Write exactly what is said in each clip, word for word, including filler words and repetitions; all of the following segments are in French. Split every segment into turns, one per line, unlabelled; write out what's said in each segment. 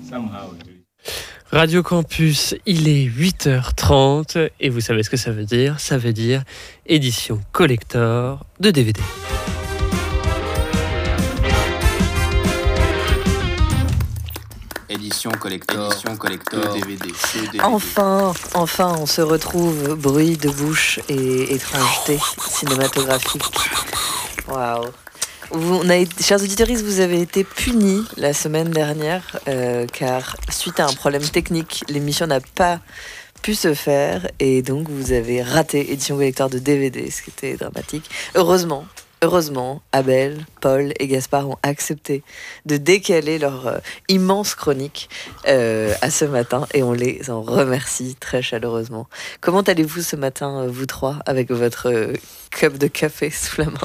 Radio Campus, il est huit heures trente et vous savez ce que ça veut dire ? Ça veut dire édition collector de D V D.
Édition collector, édition collector, D V D, D V D.
Enfin, enfin, on se retrouve, bruit de bouche et étrangeté cinématographique. Waouh. Vous, on a, chers auditeurs, vous avez été punis la semaine dernière euh, car suite à un problème technique, l'émission n'a pas pu se faire et donc vous avez raté édition collector de D V D, ce qui était dramatique. Heureusement, heureusement, Abel, Paul et Gaspard ont accepté de décaler leur euh, immense chronique euh, à ce matin et on les en remercie très chaleureusement. Comment allez-vous ce matin, vous trois, avec votre euh, cup de café sous la main ?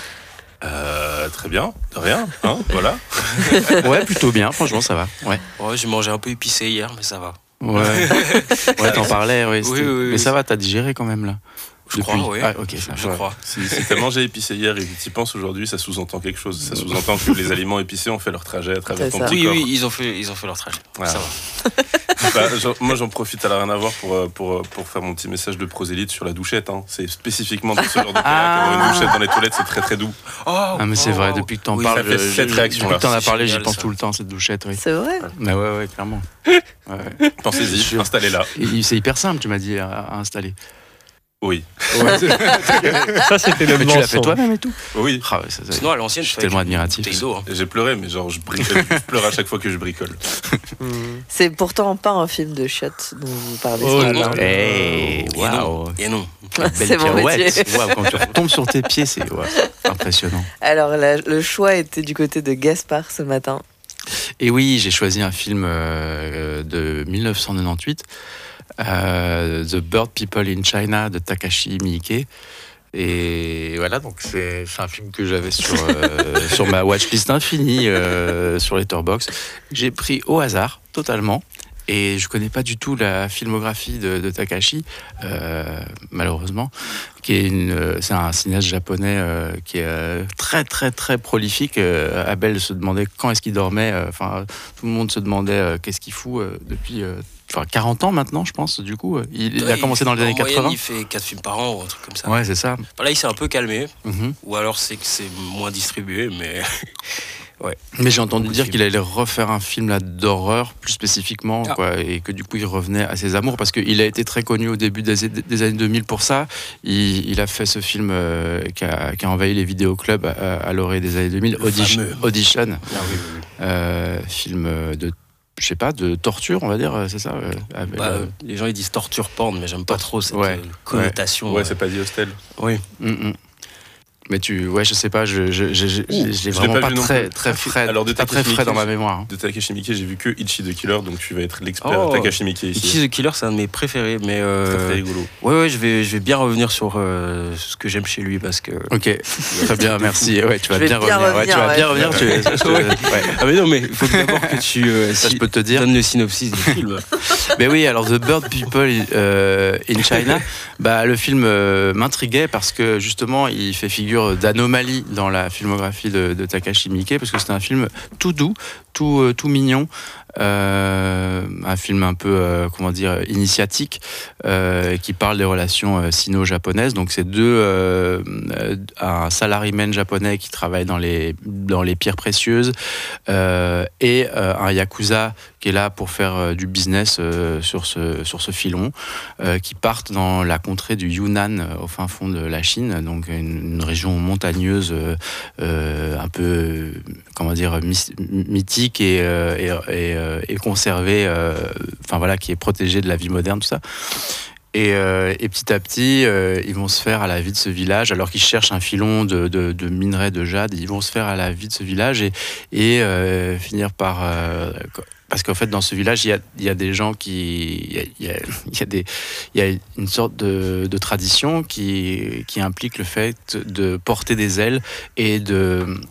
Euh, très bien, de rien, hein, voilà.
Ouais, plutôt bien, franchement, ça va. Ouais,
ouais j'ai mangé un peu épicé hier, mais ça va.
Ouais, ouais t'en parlais, ouais,
oui, oui, oui.
Mais ça va, t'as digéré quand même, là.
Je
Depuis...
crois, oui.
Ah, ok, ça,
je
ouais.
crois.
Si, si t'as mangé épicé hier et que t'y penses aujourd'hui, ça sous-entend quelque chose. Ça sous-entend que les aliments épicés ont fait leur trajet à travers ton petit
oui,
corps.
Oui, oui, ils ont fait, ils ont fait leur trajet.
Voilà.
Ça va.
Bah, genre, moi, j'en profite à la rien à voir pour, pour, pour faire mon petit message de prosélyte sur la douchette. Hein. C'est spécifiquement dans ce genre de cas
ah.
qu'avoir une douchette dans les toilettes, c'est très très doux.
Oh, ah, mais c'est vrai, depuis que t'en
oui,
parles,
ça fait
je,
cette
je,
réaction
depuis que t'en as parlé,
génial,
j'y pense
ça.
tout le temps, cette douchette. Oui.
C'est vrai.
Bah ouais, ouais, clairement. Ouais.
Pensez-y,
Je...
installez-la.
Et c'est hyper simple, tu m'as dit, à, à installer.
Oui.
Ouais. Ça, c'était le
mais
mensonge.
tu l'as fait toi-même et tout.
Oui.
Ah, ouais, ça, ça,
sinon, à l'ancienne,
je suis tellement admiratif.
Hein.
J'ai pleuré, mais genre, je, bricole, je pleure à chaque fois que je bricole.
C'est pourtant pas un film de chiottes dont vous parlez.
Oh,
ce
non.
matin.
Hey,
Et non.
wow.
Et non.
C'est mon métier.
Wow, quand tu retombes sur tes pieds, c'est ouais, impressionnant.
Alors, la, le choix était du côté de Gaspard ce matin.
Et oui, j'ai choisi un film euh, de dix-neuf cent quatre-vingt-dix-huit, euh, The Bird People in China de Takashi Miike. Et voilà, donc c'est, c'est un film que j'avais sur, euh, sur ma watchlist infinie euh, sur Letterboxd. J'ai pris au hasard, totalement. Et je connais pas du tout la filmographie de, de Takashi, euh, malheureusement, qui est une, c'est un cinéaste japonais euh, qui est euh, très très très prolifique. Euh, Abel se demandait quand est-ce qu'il dormait. Enfin, euh, tout le monde se demandait euh, qu'est-ce qu'il fout euh, depuis. Euh, Enfin, quarante ans maintenant, je pense, du coup. Il, il
ouais,
a commencé dans les années
moyenne,
quatre-vingts.
Il fait quatre films par an ou un truc comme ça.
Ouais, c'est ça.
Enfin, là, il s'est un peu calmé.
Mm-hmm.
Ou alors, c'est que c'est moins distribué, mais... ouais.
Mais j'ai entendu
Beaucoup
dire
de
qu'il allait refaire un film là, d'horreur, plus spécifiquement,
ah.
quoi, et que du coup, il revenait à ses amours, parce qu'il a été très connu au début des, des années deux mille pour ça. Il, il a fait ce film euh, qui, a, qui a envahi les vidéoclubs à, à l'orée des années deux mille, Audition. Audition
Ah, oui, oui, oui.
Euh, film de... je sais pas, de torture, on va dire, c'est ça euh, avec,
bah,
euh...
Les gens ils disent torture porn, mais j'aime pas trop cette
ouais.
connotation.
Ouais, ouais, c'est pas dit Hostel.
Oui.
Mm-mm. Mais tu, ouais, je sais pas, je, je, je, je,
Ouh,
je l'ai
je
vraiment
l'ai
pas,
pas vu
très,
non
très frais,
Alors, de
pas très frais dans ma mémoire.
De Takashi Miike, j'ai vu que Ichi the Killer, donc tu vas être l'expert
oh,
Takashi Miike ici.
Ichi the Killer, c'est un de mes préférés, mais euh,
très très rigolo.
Ouais, ouais, je vais, je vais bien revenir sur euh, ce que j'aime chez lui parce que.
Ok, très bien, merci. Ouais, tu vas bien,
bien
revenir.
revenir.
Ouais, tu vas
ouais.
bien revenir. Tu, ça, je te, ouais.
Ah mais non, mais il faut d'abord que tu euh,
ça,
si,
je peux te dire.
donnes le synopsis du film.
Mais oui, alors The Bird People euh, in China, bah, le film euh, m'intriguait parce que justement, il fait figure d'anomalie dans la filmographie de, de Takashi Miike, parce que c'est un film tout doux, tout, euh, tout mignon, euh, un film un peu, euh, comment dire, initiatique, euh, qui parle des relations euh, sino-japonaises. Donc c'est deux, euh, un salaryman japonais qui travaille dans les, dans les pierres précieuses euh, et euh, un yakuza qui est là pour faire euh, du business euh, sur, ce, sur ce filon, euh, qui partent dans la contrée du Yunnan, euh, au fin fond de la Chine, donc une, une région montagneuse euh, euh, un peu, euh, comment dire, my- mythique et, euh, et, et, euh, et conservée, euh, enfin voilà, qui est protégée de la vie moderne, tout ça. Et, euh, et petit à petit, euh, ils vont se faire à la vie de ce village, alors qu'ils cherchent un filon de, de, de minerai de jade, ils vont se faire à la vie de ce village et, et euh, finir par... Euh, parce qu'en fait, dans ce village, il y a, il y a des gens qui... Il y a, il y a, il y a, des, il y a une sorte de, de tradition qui, qui implique le fait de porter des ailes et de...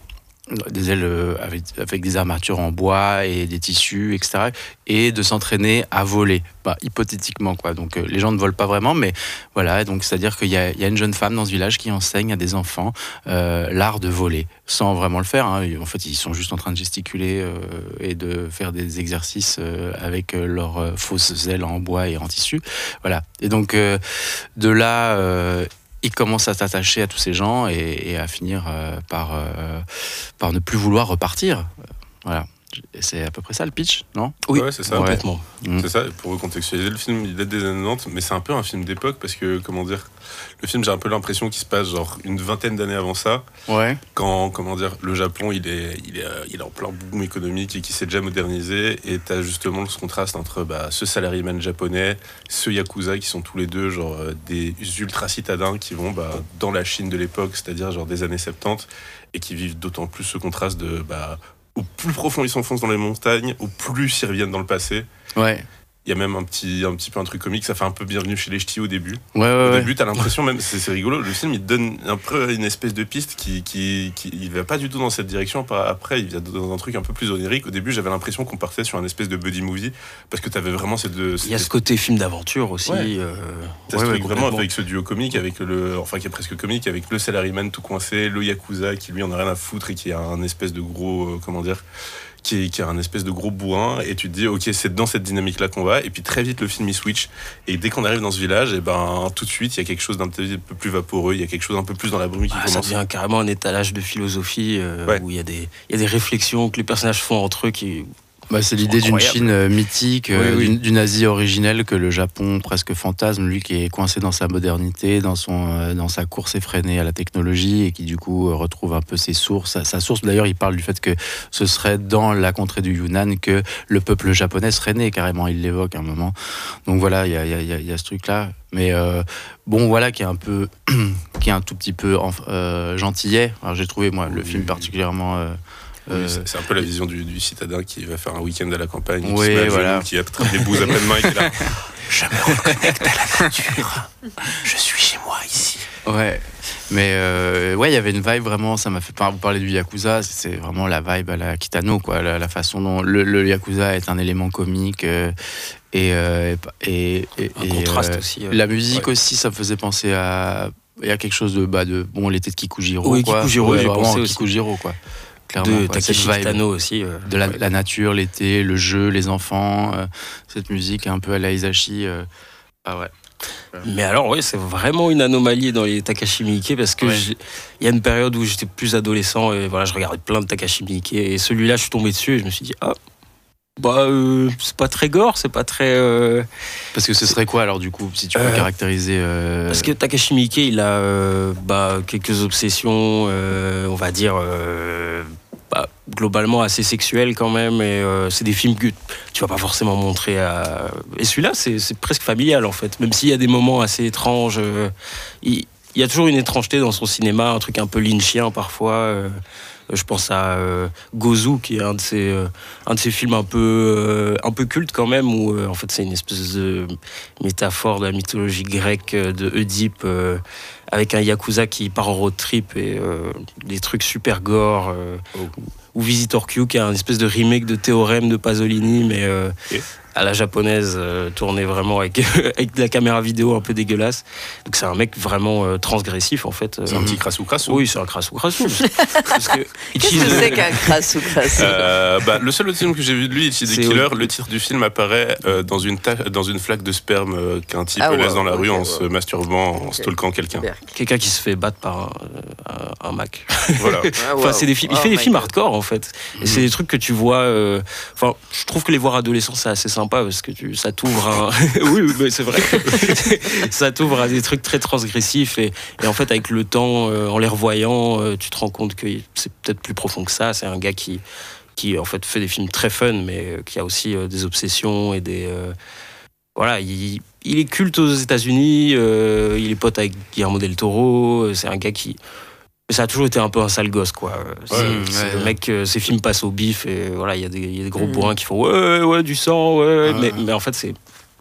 des ailes euh, avec, avec des armatures en bois et des tissus, et cetera. Et de s'entraîner à voler, bah, hypothétiquement, quoi. Donc euh, les gens ne volent pas vraiment, mais voilà. Donc c'est-à-dire qu'il y a, il y a une jeune femme dans ce village qui enseigne à des enfants euh, l'art de voler, sans vraiment le faire. Hein. En fait, ils sont juste en train de gesticuler euh, et de faire des exercices euh, avec euh, leurs euh, fausses ailes en bois et en tissu. Voilà. Et donc euh, de là. Euh, il commence à s'attacher à tous ces gens et, et à finir euh, par, euh, par ne plus vouloir repartir. Voilà. Et c'est à peu près ça le pitch, non ?
Oui, ouais, c'est ça.
Complètement.
Ouais. C'est ça, pour recontextualiser, le film, il date des années quatre-vingt-dix, mais c'est un peu un film d'époque parce que, comment dire, le film, j'ai un peu l'impression qu'il se passe genre une vingtaine d'années avant ça.
Ouais.
Quand, comment dire, le Japon, il est, il est, il est en plein boom économique et qui s'est déjà modernisé. Et t'as justement ce contraste entre bah, ce salaryman japonais, ce yakuza, qui sont tous les deux genre des ultra citadins qui vont bah, dans la Chine de l'époque, c'est-à-dire genre des années soixante-dix, et qui vivent d'autant plus ce contraste de bah, au plus profond ils s'enfoncent dans les montagnes, au plus ils reviennent dans le passé.
Ouais.
Il y a même un petit, un petit peu un truc comique, ça fait un peu Bienvenue chez les Ch'tis au début.
Ouais, ouais,
au
ouais.
début, t'as l'impression même, c'est, c'est rigolo, le film il te donne un peu une espèce de piste qui, qui, qui il va pas du tout dans cette direction. Après, il va dans un truc un peu plus onirique. Au début, j'avais l'impression qu'on partait sur un espèce de buddy movie parce que t'avais vraiment cette. cette
Il y a ce côté film d'aventure aussi.
Ouais.
Euh,
T'as
ouais,
ce
ouais,
truc vraiment
complètement.
avec ce duo comique, avec le, enfin qui est presque comique, avec le salaryman tout coincé, le yakuza qui lui en a rien à foutre et qui a un espèce de gros, euh, comment dire. Qui est, qui est un espèce de gros bourrin, et tu te dis ok, c'est dans cette dynamique là qu'on va, et puis très vite le film il switch, et dès qu'on arrive dans ce village, et ben tout de suite il y a quelque chose d'un petit peu plus vaporeux, il y a quelque chose un peu plus dans la brume qui
Ah, ça
commence.
devient carrément un étalage de philosophie euh,
Ouais.
où il y a des il y a des réflexions que les personnages font entre eux qui
Bah, c'est l'idée d'une
incroyable.
Chine euh, mythique, euh,
Oui, oui.
d'une, d'une Asie originelle que le Japon presque fantasme, lui qui est coincé dans sa modernité, dans, son, euh, dans sa course effrénée à la technologie et qui du coup euh, retrouve un peu ses sources. Sa, sa source, d'ailleurs, il parle du fait que ce serait dans la contrée du Yunnan que le peuple japonais serait né, carrément, il l'évoque à un moment. Donc voilà, il y a, il y a, il y a ce truc-là. Mais euh, bon, voilà, qui est un peu, qui est un tout petit peu euh, gentillet. Alors, j'ai trouvé, moi, le
Oui.
film particulièrement... Euh,
Oui,
euh,
c'est, c'est un peu la vision du, du citadin qui va faire un week-end à la campagne, qui
Oui,
se met à
voilà.
genoux, qui attrape des bouses à pleine main et qui est là.
je me reconnecte à la nature. Je suis chez moi ici.
Ouais, mais euh, ouais, il y avait une vibe vraiment, ça m'a fait par- vous parler du Yakuza, c'est vraiment la vibe à la Kitano, quoi, la, la façon dont le, le Yakuza est un élément comique euh, et, euh, et, et,
Un
et,
contraste
euh,
aussi. euh.
la musique
Ouais.
aussi, ça me faisait penser à, il y a quelque chose de, bah, de bon, l'été de Kikujiro,
Oui,
quoi.
Kikujiro,
Ouais,
j'ai
vraiment,
pensé aussi.
Kikujiro, quoi. Clairement,
de
quoi, cette
Takeshi
vibe
Kitano aussi. euh.
de la,
Ouais.
la nature, l'été, le jeu, les enfants, euh, cette musique un peu à la Hisashi. euh, ah ouais.
Mais alors, oui, c'est vraiment une anomalie dans les Takashi Miike parce que
Ouais.
j'ai- il y a une période où j'étais plus adolescent et voilà, je regardais plein de Takashi Miike et celui-là, je suis tombé dessus et je me suis dit, ah, bah, euh, c'est pas très gore, c'est pas très. euh,
Parce que ce serait quoi alors du coup, si tu peux
Euh,
caractériser euh,
Parce que Takashi Miike, il a euh, bah, quelques obsessions, euh, on va dire, euh, bah, globalement assez sexuelles quand même. Et euh, c'est des films que tu vas pas forcément montrer à. Et celui-là, c'est, c'est presque familial en fait. Même s'il y a des moments assez étranges, euh, il, il y a toujours une étrangeté dans son cinéma, un truc un peu lynchien parfois. euh, je pense à euh, Gozu, qui est un de ces, euh, un de ces films un peu, euh, un peu cultes quand même, où euh, en fait c'est une espèce de métaphore de la mythologie grecque euh, de Oedipe, euh, avec un yakuza qui part en road trip et euh, des trucs super gore. Euh,
Oh.
Ou Visitor Q, qui est un espèce de remake de Théorème de Pasolini, mais euh,
Ok.
à la japonaise, euh, tourné vraiment avec, avec de la caméra vidéo un peu dégueulasse. Donc c'est un mec vraiment euh, transgressif en fait.
C'est un petit crassou crassou.
Oui, c'est un crassou crassou. Parce que
Qu'est-ce que c'est qu'un crassou crassou
Euh, bah, le seul autre film que j'ai vu de lui, Ichi the
C'est
Killer,
oui.
le titre du film apparaît euh, dans, une ta- dans une flaque de sperme euh, qu'un type
Ah ouais,
laisse dans la
ok,
rue en
ouais.
se masturbant, en
Ok.
stalkant quelqu'un.
quelqu'un qui se fait battre par un, un, un Mac.
Voilà.
Ah,
Enfin,
wow.
c'est des films, il
Oh
fait des
my
films
God.
hardcore en fait. Et c'est des trucs que tu vois. euh, Enfin, je trouve que les voir adolescents c'est assez sympa parce que tu, ça t'ouvre un. oui, oui, mais c'est vrai. Ça t'ouvre à des trucs très transgressifs et, et en fait avec le temps, euh, en les revoyant, euh, tu te rends compte que c'est peut-être plus profond que ça. C'est un gars qui qui en fait fait des films très fun, mais euh, qui a aussi euh, des obsessions et des euh, voilà. Il, il est culte aux États-Unis. Euh, il est pote avec Guillermo del Toro. C'est un gars qui ça a toujours été un peu un sale gosse, quoi. C'est,
Ouais,
c'est
ouais,
le
ouais.
mec, euh, ses films passent au bif et voilà, il y a des, il y a des gros
Mhm.
bourrins qui font ouais, ouais, du sang, ouais,
Ouais.
mais, mais en fait, c'est,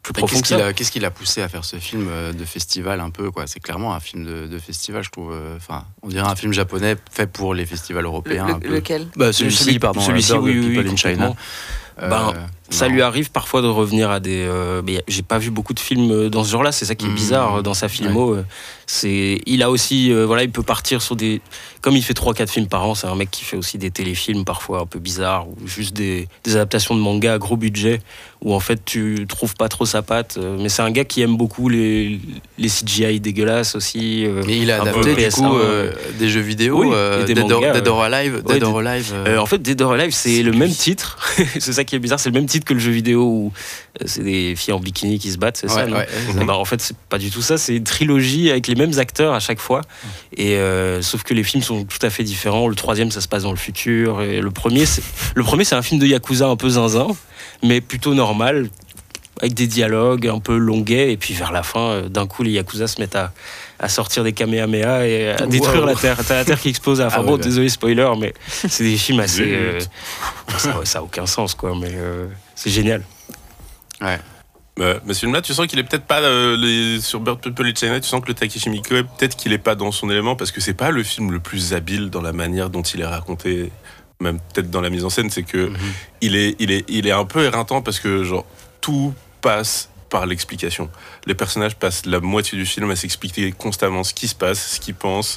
plus
Mais
profond
qu'est-ce
que
qu'il
ça.
a, qu'est-ce qui l'a poussé à faire ce film euh, de festival un peu quoi. C'est clairement un film de, de festival, je trouve. Enfin, on dirait un film japonais fait pour les festivals
Le-
européens.
le-
un peu.
lequel
Bah, celui-ci,
Celui-
pardon.
celui-ci,
Bird of
oui, oui,
People
oui,
in China.
complètement. Ben,
Euh,
Ça
marrant.
lui arrive parfois de revenir à des. Euh, mais j'ai pas vu beaucoup de films dans ce genre-là. C'est ça qui est
Mmh.
bizarre dans sa filmo. euh, C'est, il a aussi, euh, voilà, il peut partir sur des. Comme il fait trois quatre films par an, c'est un mec qui fait aussi des téléfilms parfois un peu bizarres ou juste des, des adaptations de manga à gros budget où en fait tu trouves pas trop sa patte. euh, Mais c'est un gars qui aime beaucoup les, les C G I dégueulasses aussi. euh,
Et il a
un peu
adapté du
P S un,
coup
euh,
euh, des jeux vidéo,
Oui,
euh,
et des
Dead, or,
mangas,
Dead or Alive,
ouais,
Dead or
des-
Alive. euh,
Euh, en fait, Dead or Alive, c'est
c'est
le
lui.
même titre. C'est ça qui est bizarre, c'est le même titre que le jeu vidéo où euh, c'est des filles en bikini qui se battent, c'est ça
ouais,
non
ouais,
Eh ben, en fait, c'est pas du tout ça. C'est une trilogie avec les mêmes acteurs à chaque fois. Et euh, sauf que les films sont tout à fait différents. Le troisième, ça se passe dans le futur. Et le premier, c'est le premier, c'est un film de yakuza un peu zinzin, mais plutôt normal, avec des dialogues un peu longuets. Et puis vers la fin, euh, d'un coup, les yakuza se mettent à, à sortir des kamehameha et à détruire
Wow.
la Terre. T'as la Terre qui explose. Enfin
Ah
bon,
ouais, ouais.
désolé spoiler, mais c'est des films assez.
Zut.
euh, ça, ça a aucun sens, quoi. Mais euh, c'est génial.
Ouais, mais ce film-là, tu sens qu'il est peut-être pas euh, les... sur Bird People in China. Tu sens que le Takeshi Miike, peut-être qu'il est pas dans son élément parce que c'est pas le film le plus habile dans la manière dont il est raconté, même peut-être dans la mise en scène. C'est que
Mhm.
il est, il est, il est un peu éreintant parce que genre tout passe par l'explication. Les personnages passent la moitié du film à s'expliquer constamment ce qui se passe, ce qu'ils pensent.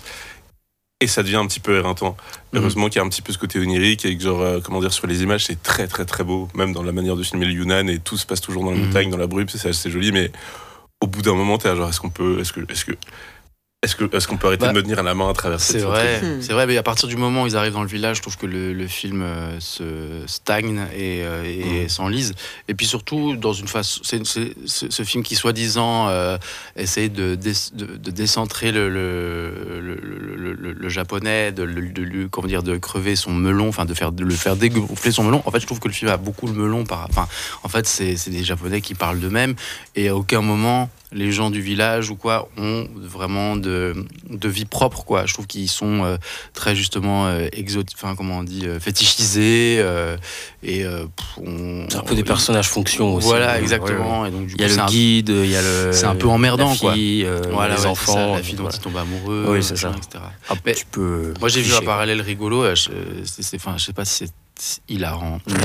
Et ça devient un petit peu éreintant. Heureusement qu'il y a un petit peu ce côté onirique et que genre, euh, comment dire, sur les images, c'est très très très beau. Même dans la manière de filmer le Yunnan et tout se passe toujours dans la
Mhm.
montagne, dans la brume, c'est assez joli. Mais au bout d'un moment, t'es là, genre, est-ce qu'on peut, est-ce que, est-ce que, est-ce que, est-ce qu'on peut arrêter
Bah,
de me tenir à la main à travers cette
C'est vrai,
Hmm.
c'est vrai, mais à partir du moment où ils arrivent dans le village, je trouve que le, le film euh, se stagne et, euh, et
Mm.
s'enlise. Et puis surtout, dans une façon, c'est, c'est- ce, ce film qui, soi-disant, euh, essaye de, dé- de, de décentrer le, le, le, le, le- le japonais, de, le- de, lui- comment dire, de crever son melon, enfin de, faire, de le faire dégonfler son melon. En fait, je trouve que le film a beaucoup le melon. Par, enfin, en fait, c'est, c'est des japonais qui parlent d'eux-mêmes et à aucun moment les gens du village ou quoi ont vraiment de, de vie propre, quoi. Je trouve qu'ils sont euh, très justement euh, exotiques, enfin comment on dit, euh, fétichisés euh, et euh, pff, on,
C'est un peu des personnages fonction aussi.
Voilà,
Ouais,
exactement.
ouais.
Et donc du
Il y a
coup, c'est
le
un,
guide, il y a le.
c'est un peu emmerdant,
la
quoi.
fille, euh,
voilà,
les
ouais,
enfants.
c'est ça, la fille dont
voilà.
il tombe amoureux,
Oui, c'est
machin,
ça.
et cetera.
Un
Mais-
petit peu.
Moi, j'ai vu un
cliché.
parallèle rigolo. euh, je, c'est, c'est, enfin, je sais pas si c'est hilarant. Mais,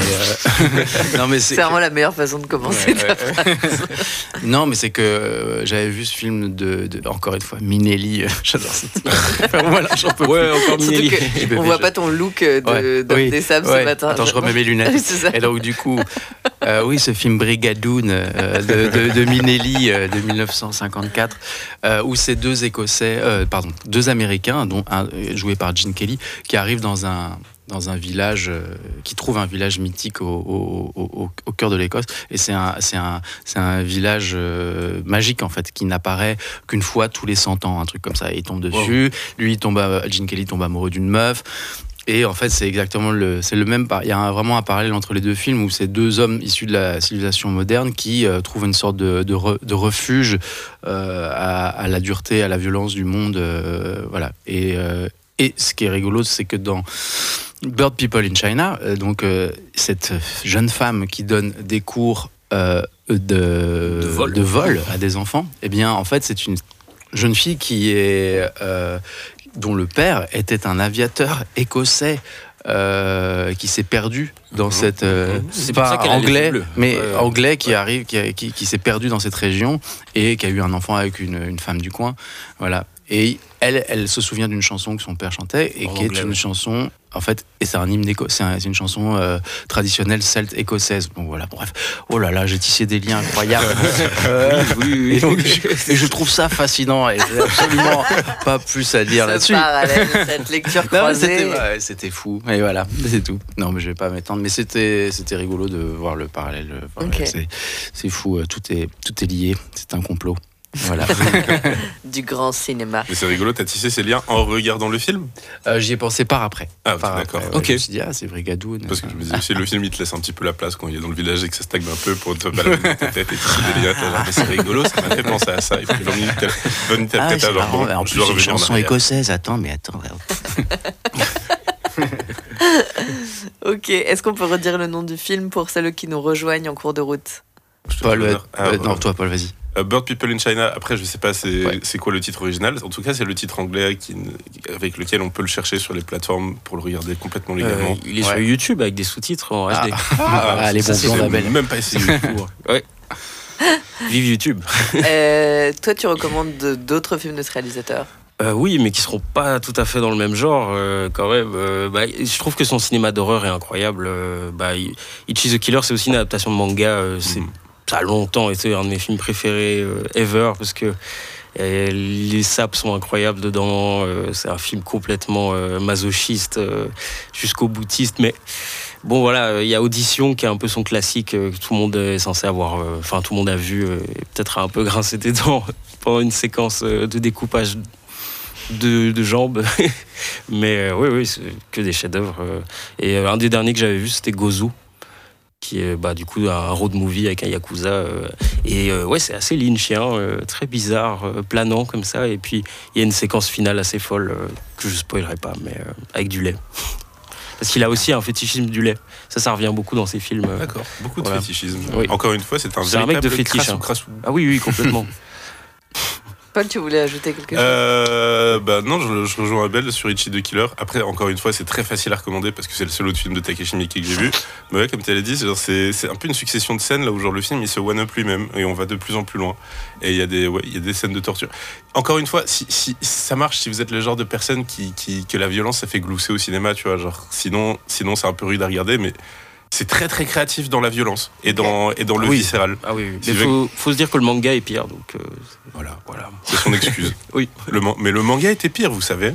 euh, non, mais c'est.
C'est vraiment la meilleure façon de commencer.
Ouais, ouais, ouais. Non, mais c'est que euh, j'avais vu ce film de, de encore une fois, Minelli. euh, J'adore cette. Voilà, j'en peux
Ouais, encore
Surtout
Minelli.
que on voit pas ton look euh, de,
Ouais,
d'homme
oui,
des sables
ouais.
ce matin.
Attends, je remets mes lunettes.
C'est ça.
Et donc, du coup, euh, oui, ce film Brigadoon euh, de, de, de Minelli euh, de dix-neuf cent cinquante-quatre, euh, où ces deux Écossais, euh, pardon, deux Américains, dont un euh, joué par Gene Kelly, qui arrivent dans un dans un village, euh, qui trouve un village mythique au, au, au, au cœur de l'Écosse. Et c'est un, c'est un, c'est un village euh, magique, en fait, qui n'apparaît qu'une fois tous les cent ans, un truc comme ça. Et il tombe dessus. Lui, il tombe, à- Gene Kelly tombe amoureux d'une meuf. Et en fait, c'est exactement le, c'est le même. par- Il y a un- vraiment un parallèle entre les deux films où c'est deux hommes issus de la civilisation moderne qui euh, trouvent une sorte de, de, re- de refuge euh, à, à la dureté, à la violence du monde. euh, voilà. Et, euh, et ce qui est rigolo, c'est que dans Bird People in China, euh, donc euh, cette jeune femme qui donne des cours euh, de,
De vol.
de vol à des enfants, eh bien, en fait, c'est une jeune fille qui est euh, dont le père était un aviateur écossais euh, qui s'est perdu dans
Mhm.
cette euh,
Mhm.
c'est
C'est pour
pas
ça qu'elle a les
anglais
yeux bleus.
mais
Ouais, ouais.
anglais qui arrive qui, a- qui, qui s'est perdu dans cette région et qui a eu un enfant avec une, une femme du coin, voilà. Et elle, elle se souvient d'une chanson que son père chantait et
En
qui
anglais,
est une
ouais.
chanson, en fait, et c'est un hymne éco, c'est, un- c'est une chanson euh, traditionnelle celte écossaise. Donc voilà, bref. Oh là là, j'ai tissé des liens incroyables. Euh,
Oui,
et, donc, je, et je trouve ça fascinant et j'ai absolument pas plus à dire
Ce
là-dessus.
parallèle, cette lecture
Non, mais
croisée.
c'était, ouais, c'était fou. Et voilà, c'est tout. Non, mais je vais pas m'étendre. Mais c'était, c'était rigolo de voir le parallèle. Voilà,
Ok.
c'est, c'est fou. euh, Tout est, tout est lié. C'est un complot. Voilà.
Du grand cinéma.
Mais c'est rigolo, t'as tissé ces liens en regardant le film.
Euh, j'y ai pensé par après.
Ah,
Par
d'accord.
après, ouais.
Ok.
Je me suis dit, ah, c'est Brigadoon.
Parce que je me disais aussi, le film, il te laisse un petit peu la place quand il est dans le village et que ça stagne un peu pour te balader dans ta tête et tisser des liens. T'es là, mais c'est rigolo, ça m'a fait penser à ça. Et puis, vingt minutes, vingt minutes
Ah,
après,
c'est
t'as genre,
marrant.
bon,
En
je
plus,
dois
c'est une
revenir en
chanson
arrière.
écossaise. Attends, mais attends.
Ok, est-ce qu'on peut redire le nom du film pour celles qui nous rejoignent en cours de route?
Je te
Paul,
donne
euh,
l'honneur. Ah,
euh,
bah,
non, toi, Paul, vas-y.
Euh, Bird People in China, après je sais pas c'est,
Ouais.
c'est quoi le titre original, en tout cas c'est le titre anglais qui, avec lequel on peut le chercher sur les plateformes pour le regarder complètement légalement.
Euh, il est
Ouais.
sur YouTube avec des sous-titres en
Ah.
H D.
Ah, les
ça,
bons
c'est
plans
le-
d'Abel.
Même pas essayé.
Ouais. Vive YouTube.
Euh, toi, tu recommandes de- d'autres films de ce réalisateur?
Euh, oui, mais qui seront pas tout à fait dans le même genre euh, quand même. Euh, bah, je trouve que son cinéma d'horreur est incroyable. Euh, bah, Ichi the Killer, c'est aussi une adaptation de manga. Euh, c'est,
Mhm.
Ça a longtemps été un de mes films préférés euh, ever parce que euh, les sapes sont incroyables dedans. Euh, c'est un film complètement euh, masochiste euh, jusqu'au boutiste, mais. Bon voilà, il y a Audition qui est un peu son classique euh, que tout le monde est censé avoir, enfin tout le monde a vu, euh, et peut-être a un peu grincé des dents pendant une séquence euh, de découpage de, de jambes. Mais euh, oui, oui, c'est que des chefs-d'œuvre. euh. Et euh, un des derniers que j'avais vu, c'était Gozu, qui est bah, du coup un road movie avec un yakuza. euh. Et euh, ouais, c'est assez lynchien, euh, très bizarre, euh, planant comme ça. Et puis il y a une séquence finale assez folle euh, que je spoilerai pas, mais euh, avec du lait. Parce qu'il a aussi un fétichisme du lait. Ça, ça revient beaucoup dans ses films. euh.
D'accord, beaucoup de
Voilà.
fétichisme.
Oui.
Encore une fois, c'est un
C'est un mec
véritable
de fétiche,
crassou
hein.
crassou.
Ah oui, oui, complètement.
Paul, tu voulais ajouter quelque chose?
Euh, bah non, je, je rejoins Abel sur Ichi the Killer. Après, encore une fois, c'est très facile à recommander parce que c'est le seul autre film de Takashi Miike que j'ai vu. Mais ouais, comme tu l'as dit, c'est, genre, c'est, c'est un peu une succession de scènes là où genre le film il se one-up lui-même et on va de plus en plus loin. Et il y a des, ouais, il y a des scènes de torture. Encore une fois, si, si ça marche, si vous êtes le genre de personne qui, qui que la violence ça fait glousser au cinéma, tu vois, genre sinon, sinon c'est un peu rude à regarder, mais c'est très très créatif dans la violence et dans et dans le
Oui.
viscéral.
Ah oui, oui.
Si
Mais
je-
faut, faut se dire que le manga est pire, donc euh,
Voilà,
voilà.
c'est son excuse.
Oui.
Le man- mais le manga était pire, vous savez.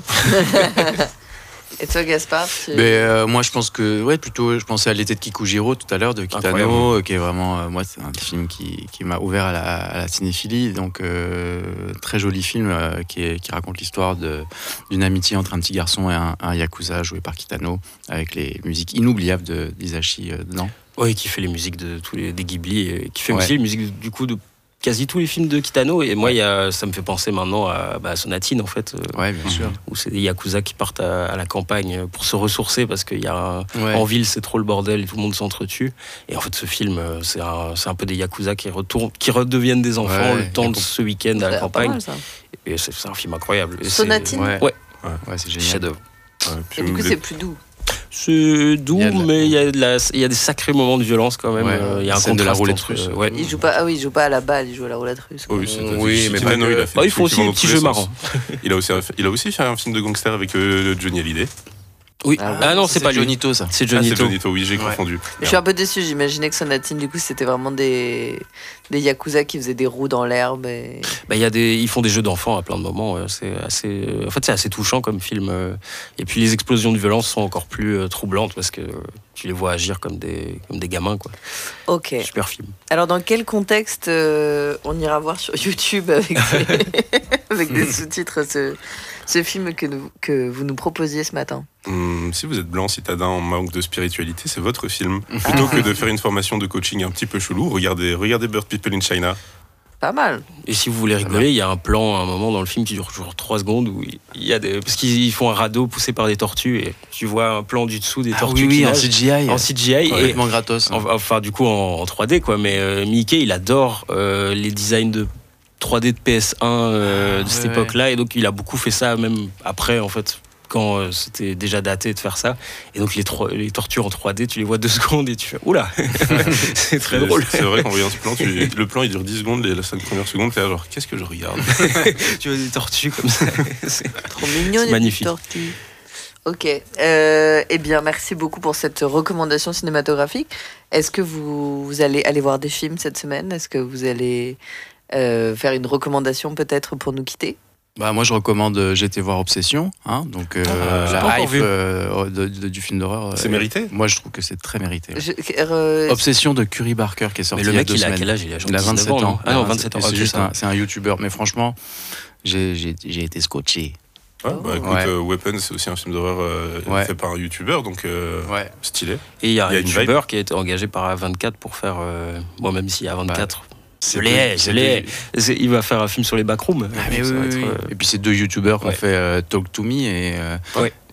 Et toi, Gaspard, tu...
Mais euh, moi, je pense que, ouais, plutôt, je pensais à l'été de Kikujiro tout à l'heure de Kitano,
Incroyable.
euh, qui est vraiment, euh, moi, c'est un film qui, qui m'a ouvert à la, à la cinéphilie. Donc, euh, très joli film euh, qui, est- qui raconte l'histoire de, d'une amitié entre un petit garçon et un, un yakuza joué par Kitano, avec les musiques inoubliables de d'Isashi euh, dedans.
Oui, qui fait les musiques de tous les des Ghibli, et qui fait
Ouais.
aussi les musiques du coup de quasi tous les films de Kitano. Et moi, il y a, ça me fait penser maintenant à, bah, à Sonatine, en fait, euh,
Ouais, bien sûr.
où c'est des yakuza qui partent à, à la campagne pour se ressourcer parce qu'il y a un-
Ouais.
en ville, c'est trop le bordel et tout le monde s'entretue. Et en fait, ce film, euh, c'est un, c'est un peu des yakuza qui retournent, qui redeviennent des enfants
Ouais,
le temps
et
de ce week-end à la
Pas
campagne.
mal, ça.
Et c'est, c'est un film incroyable. Et c'est-
Sonatine
Ouais.
Ouais.
Ouais, c'est génial.
Chef-d'œuvre.
Ouais, puis
Et du
même
coup,
les-
c'est plus doux.
C'est doux,
Il y a de la-
mais il y, a de la- il y a des sacrés moments de violence quand même.
Ouais.
Euh, il y a un
Scène de la
contraste
roulette
entre,
russe.
euh, ouais.
Il joue pas... Ah oui, il joue pas à la balle, il joue à la roulette russe. quoi.
Oh oui, c'est
Oui, mais pas
Kitano,
que.
il a fait
Oh,
des
ils font aussi
films
des
dans
petits
tous les
jeux
sens.
marrants.
Il a aussi, il a aussi fait un film de gangster avec euh, Johnny Hallyday.
Oui.
Ah
Ah,
ouais.
non, c'est pas lui.
Jonito, ça.
C'est
Ah,
Johnny
c'est
To.
Johnny To, oui, j'ai
Ouais.
confondu.
Je suis un peu déçu, j'imaginais que Sonatine, du coup, c'était vraiment des, des yakuza qui faisaient des roues dans l'herbe. Et...
Bah, il y a des, ils font des jeux d'enfants à plein de moments. euh, C'est assez, euh, en fait, c'est assez touchant comme film. euh. Et puis les explosions de violence sont encore plus euh, troublantes parce que euh, tu les vois agir comme des, comme des gamins, quoi.
Ok.
Super film.
Alors, dans quel contexte euh, on ira voir sur YouTube avec des, avec des sous-titres ce, ce film que, nous, que vous nous proposiez ce matin?
Hum, si vous êtes blanc, citadin en manque de spiritualité, c'est votre film. Plutôt
Ah.
que de faire une formation de coaching un petit peu chelou, regardez, regardez Bird People in China.
Pas mal.
Et si vous voulez rigoler, il y a un plan, à un moment dans le film qui dure toujours trois secondes où il y a des, parce qu'ils font un radeau poussé par des tortues et tu vois un plan du dessous des
Ah
tortues
oui,
qui
oui, en
nagent
C G I.
en C G I et
Complètement gratos.
en- enfin du coup en, en trois D quoi. Mais euh, Mickey il adore euh, les designs de trois D de P S un euh,
Ah,
de cette
ouais,
époque-là et donc il a beaucoup fait ça même après en fait. Quand euh, c'était déjà daté de faire ça. Et donc les, tro- les tortures en trois D, tu les vois deux secondes et tu fais oula, c'est très
C'est-
drôle.
C'est vrai qu'en voyant ce plan, tu- le plan il dure dix secondes, les cinq premières secondes, t'es là genre qu'est-ce que je regarde.
Tu vois des tortues comme ça. C'est-
Trop mignon,
C'est
les
magnifique.
petites tortues. Ok. Euh, eh bien, merci beaucoup pour cette recommandation cinématographique. Est-ce que vous, vous allez aller voir des films cette semaine? Est-ce que vous allez euh, faire une recommandation peut-être pour nous quitter?
Bah, moi, je recommande euh, J'ai été voir Obsession, hein, donc euh,
Ah, j'ai
pas
la
encore
hype
vu.
euh, de- de- du film d'horreur. euh,
C'est mérité.
Moi, je trouve que c'est très mérité. ouais.
Je- euh,
Obsession de Curry Barker qui est sorti
Mais le
il y a
mec
deux
il a
semaines.
quel âge? Il a, genre
Il a
dix-neuf
vingt-sept
ans. non
ans.
Ah non, vingt-sept ans.
C'est
ok,
juste
ça va.
un, c'est un YouTuber, mais franchement, j'ai j'ai- j'ai été scotché.
Ouais, bah, écoute,
Ouais.
euh, Weapon, c'est aussi un film d'horreur euh,
Ouais.
fait par un youtubeur, donc euh,
Ouais.
stylé.
Et il y a un
Il y a une
youtubeur qui a été engagé par A vingt-quatre pour faire. Euh, bon, même s'il y a vingt-quatre.
C'est
Je l'ai,
deux-
je
c'est
l'ai.
deux-
C'est- Il va faire un film sur les backrooms.
Ah, mais
Ça
oui,
va
oui,
être,
oui.
euh,
Et puis c'est deux YouTubeurs qui ont
ouais.
fait euh, Talk to Me et, euh,
Ouais.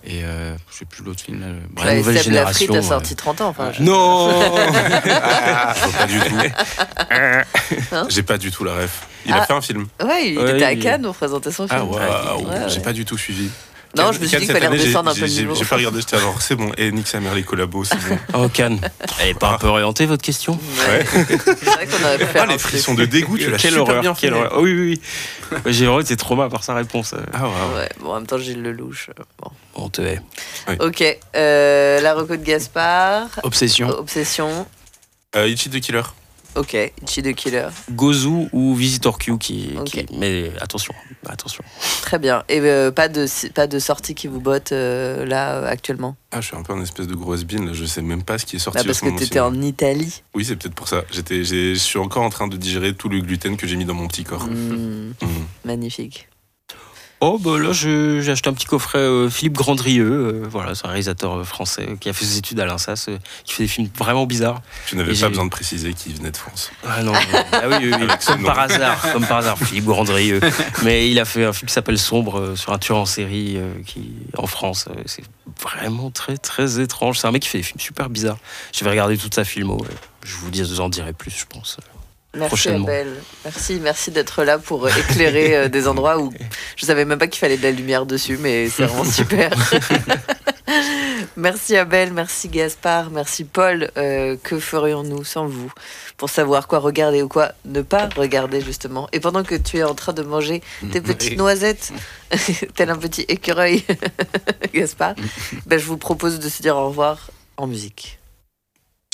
Et euh, je sais plus l'autre film. Là, le-
Ouais,
Ouais,
nouvelle
Seb Lafrite
génération,
a
ouais.
sorti trente ans. Enfin, je-
Non.
Ah, je vois pas du tout.
Hein
J'ai pas du tout la ref. Il
Ah.
a fait un film.
Ouais, il
Ouais,
était à
il-
Cannes, on présentait son film.
Ah waouh,
Ouais,
j'ai
ouais.
pas du tout suivi.
Non,
Cannes-
je me suis
Cannes,
dit qu'il
cette
fallait
année, j'ai-
redescendre un peu le
j'ai-
niveau.
J'ai pas regardé, j'étais genre c'est bon, et nique sa mère les collabos, c'est bon.
Oh, Cannes. Elle est pas un peu orientée, votre question?
Ouais. C'est vrai qu'on aurait pu faire
Ah, les
un truc.
frissons de dégoût, tu l'as
Quelle
super
horreur,
bien fait.
quelle horreur. Oh, oui, oui, oui. Ouais, J'ai vraiment été trauma par sa réponse. euh.
Ah waouh.
Ouais, bon, en même temps, Gilles Lelouch. euh, Bon.
On te hait.
Ok, euh, la reco de Gaspard.
Obsession.
Obsession.
Euh, Ichi the Killer.
Ok, Ichi the Killer.
Gozu ou Visitor Q qui,
Ok.
qui- mais attention, attention.
Très bien. Et euh, pas, de, pas de sortie qui vous botte euh, là euh, actuellement
Ah, je suis un peu un espèce de grosse bine, là, je sais même pas ce qui est sorti.
Bah,
en
parce
ce
que
moment,
t'étais
c'est-
en Italie.
Oui, c'est peut-être pour ça. J'étais, j'ai- je suis encore en train de digérer tout le gluten que j'ai mis dans mon petit corps.
Mmh,
Mhm.
magnifique.
Oh, bah là, je- j'ai acheté un petit coffret euh, Philippe Grandrieux. euh, voilà, c'est un réalisateur euh, français euh, qui a fait ses études à l'INSAS, euh, qui fait des films vraiment bizarres.
Je n'avais
Et
pas
j'ai-
besoin de préciser qu'il venait de France.
Ah non, ah oui, oui, oui,
Avec ce
comme
nom.
par hasard, comme par hasard, Philippe Grandrieux. Mais il a fait un film qui s'appelle Sombre euh, sur un tueur en série euh, qui en France. euh, c'est vraiment très très étrange. C'est un mec qui fait des films super bizarres. Je vais regarder toute sa filmo. euh, je vous dis, en dirai plus, je pense.
Merci
Prochainement.
Abel. Merci, merci d'être là pour euh, éclairer euh, des endroits où je savais même pas qu'il fallait de la lumière dessus, mais c'est vraiment super. Merci Abel, merci Gaspard, merci Paul. Euh, que ferions-nous sans vous pour savoir quoi regarder ou quoi ne pas regarder justement? Et pendant que tu es en train de manger tes petites noisettes, tel un petit écureuil, Gaspard, ben, je vous propose de se dire au revoir en musique.